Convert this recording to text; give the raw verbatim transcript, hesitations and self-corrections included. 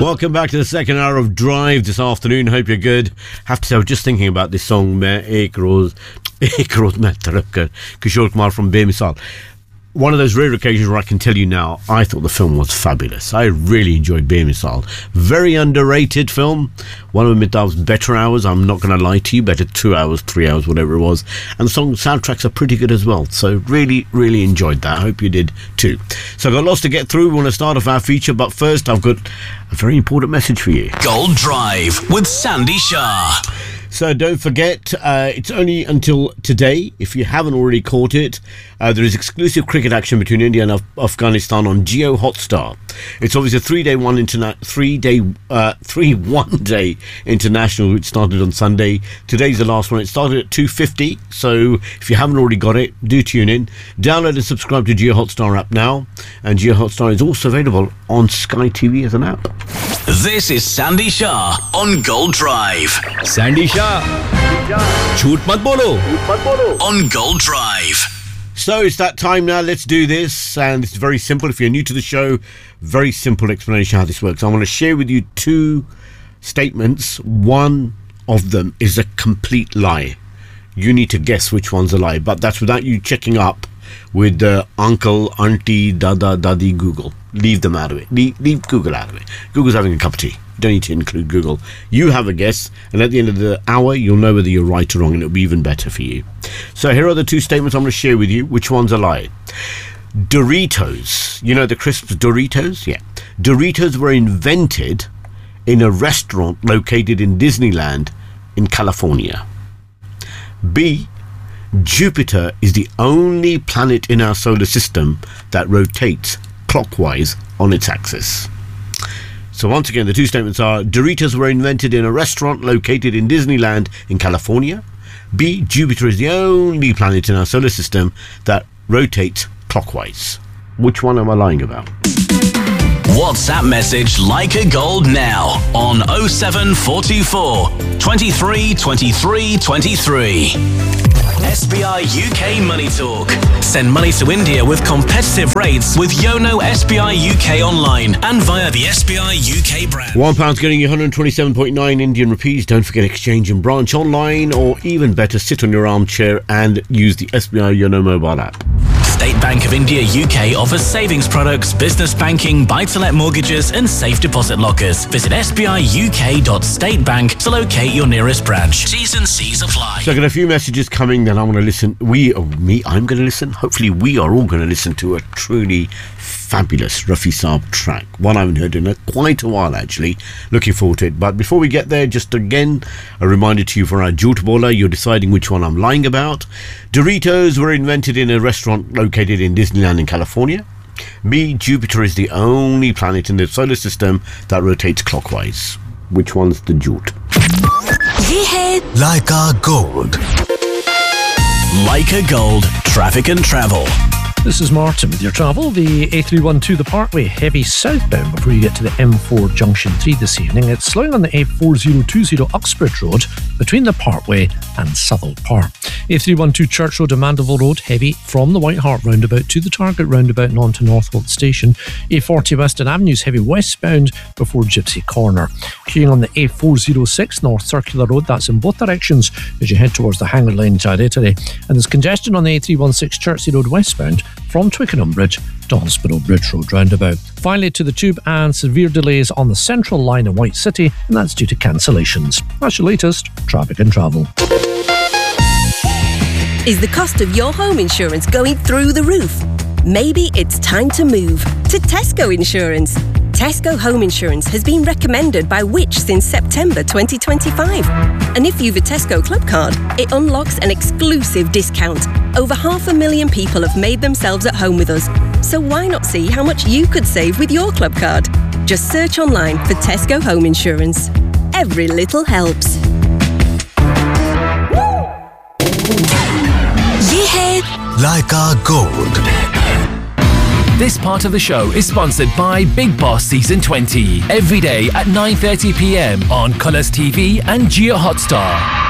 Welcome back to the second hour of Drive this afternoon. Hope you're good. Have to say, I was just thinking about this song, Main Ek Roz, Ek Roz Main Taraf Kar, Kishore Kumar from Bemisal. One of those rare occasions where I can tell you now, I thought the film was fabulous. I really enjoyed Bemisal. Very underrated film. One of Amitabh's better hours, I'm not going to lie to you, better two hours, three hours, whatever it was. And the song soundtracks are pretty good as well. So really, really enjoyed that. I hope you did too. So I've got lots to get through. We want to start off our feature, but first I've got a very important message for you. Gold Drive with Sandy Shah. So don't forget, uh, it's only until today. If you haven't already caught it, uh, there is exclusive cricket action between India and Af- Afghanistan on Jio Hotstar. It's obviously a three-day one interna- three-day, uh, three one-day international, which started on Sunday. Today's the last one. It started at two fifty. So if you haven't already got it, do tune in. Download and subscribe to Jio Hotstar app now. And Jio Hotstar is also available on Sky T V as an app. This is Sandy Shah on Gold Drive. Sandy Shah, Jhoot mat bolo. On Gold Drive. So it's that time now. Let's do this. And it's very simple. If you're new to the show, very simple explanation how this works. I want to share with you two statements. One of them is a complete lie. You need to guess which one's a lie. But that's without you checking up with uh, uncle, auntie, dada, daddy, Google. Leave them out of it. Leave, leave Google out of it. Google's having a cup of tea. You don't need to include Google. You have a guess, and at the end of the hour, you'll know whether you're right or wrong, and it'll be even better for you. So here are the two statements I'm going to share with you. Which one's a lie? Doritos. You know the crisps Doritos? Yeah. Doritos were invented in a restaurant located in Disneyland in California. B. Jupiter is the only planet in our solar system that rotates clockwise on its axis. So once again, the two statements are: Doritos were invented in a restaurant located in Disneyland in California. B. Jupiter is the only planet in our solar system that rotates clockwise. Which one am I lying about? WhatsApp message Like a Gold now on oh seven four two four, twenty-three, twenty-three, twenty-three. S B I U K Money Talk. Send money to India with competitive rates with Yono S B I U K online and via the S B I U K brand. One pound's getting you one hundred twenty-seven point nine Indian rupees. Don't forget exchange and branch online, or even better, sit on your armchair and use the S B I Yono mobile app. State Bank of India U K offers savings products, business banking, buy-to-let mortgages and safe deposit lockers. Visit s b i u k dot state bank to locate your nearest branch. T's and C's apply. So I got a few messages coming that I'm going to listen. We, or me, I'm going to listen. Hopefully we are all going to listen to a truly fabulous Rafi Saab track. One I haven't heard in a, quite a while actually. Looking forward to it. But before we get there, just again, a reminder to you for our Jhoot Bola. You're deciding which one I'm lying about. Doritos were invented in a restaurant located in Disneyland in California. B. Jupiter is the only planet in the solar system that rotates clockwise. Which one's the Jhoot? Like a Gold. Like a Gold, traffic and travel. This is Martin with your travel. The A three twelve, the Parkway, heavy southbound before you get to the M four Junction three this evening. It's slowing on the A four oh two oh Uxbridge Road between the Parkway and Southall Park. A three twelve Church Road to Mandeville Road, heavy from the White Hart roundabout to the Target roundabout and on to Northholt Station. A forty Western Avenue's heavy westbound before Gypsy Corner. Queuing on the A four oh six North Circular Road, that's in both directions as you head towards the Hanger Lane today. And there's congestion on the A three sixteen Chertsey Road westbound from Twickenham Bridge to Hospital Bridge Road roundabout. Finally to the Tube, and severe delays on the Central Line in White City, and that's due to cancellations. That's your latest traffic and travel. Is the cost of your home insurance going through the roof? Maybe it's time to move to Tesco Insurance. Tesco Home Insurance has been recommended by Which since September twenty twenty-five. And if you've a Tesco Club card, it unlocks an exclusive discount. Over half a million people have made themselves at home with us. So why not see how much you could save with your club card? Just search online for Tesco Home Insurance. Every little helps. Like a Gold. This part of the show is sponsored by Big Boss Season twenty. Every day at nine thirty p m on Colours T V and Jio Hotstar.